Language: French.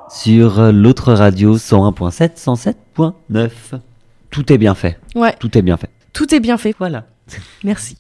sur l'autre radio 101.7, 107.9. Tout est bien fait. Ouais. Tout est bien fait. Tout est bien fait. Voilà. Merci.